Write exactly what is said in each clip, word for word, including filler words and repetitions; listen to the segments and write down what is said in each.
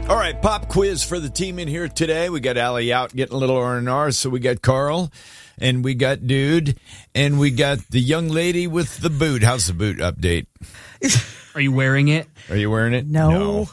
All right, pop quiz for the team in here today. We got Allie out getting a little R and R, so we got Carl, and we got Dude, and we got the young lady with the boot. How's the boot update? Are you wearing it? Are you wearing it? No. no.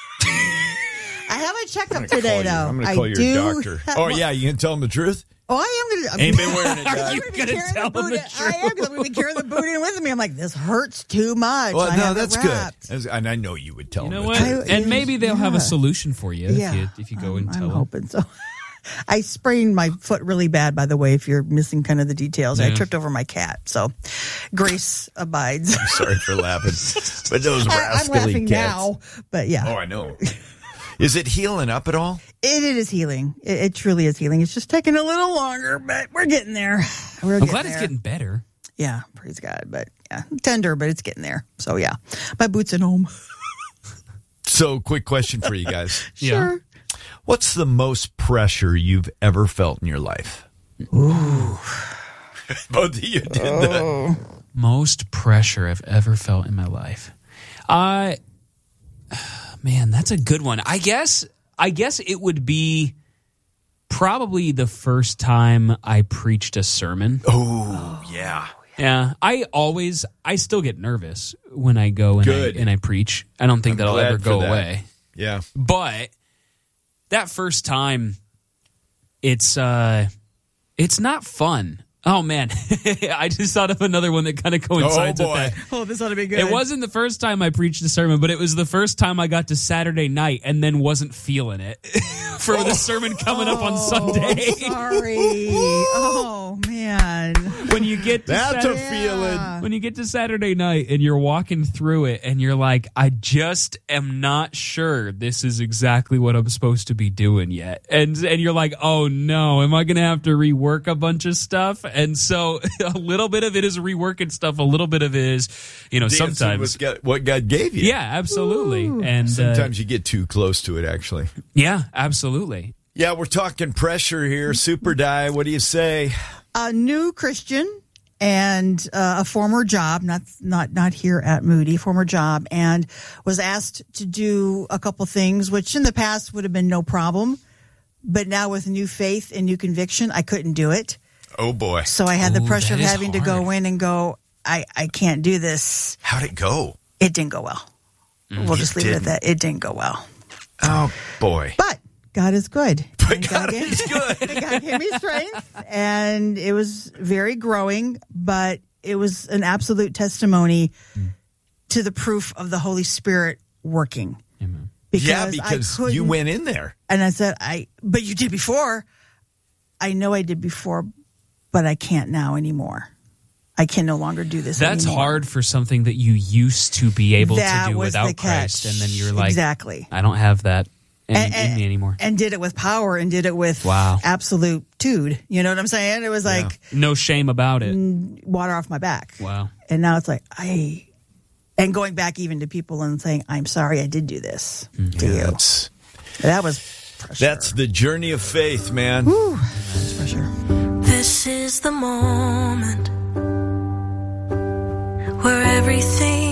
I have a checkup today, though. I'm going to call I your do doctor. have- Oh, yeah, you can tell him the truth? Oh, I am going to. Ain't been wearing it, Are Doc. you going to tell him the truth? I am because I'm going to be carrying the boot in with me. I'm like, this hurts too much. Well, I no, have it that's wrapped. good. And I know you would tell You know him what? the truth. I- And maybe they'll have a yeah. solution for you Yeah, if you if you go I'm, and tell I'm them. hoping so. I sprained my foot really bad, by the way, if you're missing kind of the details. I Yeah. tripped over my cat, so grace abides. I'm sorry for laughing. But those I, I'm rascally laughing cats. now, but yeah. Oh, I know. Is it healing up at all? It, it is healing. It, it truly is healing. It's just taking a little longer, but we're getting there. We're I'm getting glad there. it's getting better. Yeah, praise God. But yeah, tender, but it's getting there. So yeah, my boot's at home. So, quick question for you guys. Yeah. Sure. What's the most pressure you've ever felt in your life? Ooh. Both of you did that. Most pressure I've ever felt in my life. Uh man, that's a good one. I guess I guess it would be probably the first time I preached a sermon. Oh, yeah. Yeah, I always I still get nervous when I go and Good. I and I preach. I don't think I'm that'll glad ever for go that. away. Yeah. But that first time, it's uh, it's not fun. Oh man, I just thought of another one that kind of coincides Oh, with boy. that. Oh, this ought to be good. It wasn't the first time I preached a sermon, but it was the first time I got to Saturday night and then wasn't feeling it for the sermon coming up on Sunday. Sorry. Oh man. When you get to That's a Saturday, feeling. when you get to Saturday night and you're walking through it and you're like, I just am not sure this is exactly what I'm supposed to be doing yet. And and you're like, oh no, am I going to have to rework a bunch of stuff? And so a little bit of it is reworking stuff. A little bit of it is, you know, Dancing sometimes. with God- what God gave you. Yeah, absolutely. And uh, Sometimes you get too close to it, actually. yeah, absolutely. Yeah, we're talking pressure here. Super Die, what do you say? A new Christian and uh, a former job, not not not here at Moody, former job, and was asked to do a couple things, which in the past would have been no problem, but now with new faith and new conviction, I couldn't do it. Oh, boy. So I had the Ooh, pressure of that is having to go hard. in and go, I, I can't do this. How'd it go? It didn't go well. We'll just leave it at that. It didn't go well. Oh, boy. But God is good. But And God gave, is good. God gave me strength, and it was very growing, but it was an absolute testimony to the proof of the Holy Spirit working. Amen. Because yeah, I because couldn't- you went in there. And I said, I, but you did before. I know I did before, but I can't now anymore. I can no longer do this That's anymore. hard for something that you used to be able That to do was the without Christ. catch. And then you're like, Exactly. I don't have that in, And- in me anymore. And did it with power and did it with Wow. absolute tude. You know what I'm saying? It was like No shame about it. water off my back. Wow. And now it's like, I, and going back even to people and saying, I'm sorry I did do this to you. That's, That was pressure. that's the journey of faith, man. That's pressure. This is the moment where everything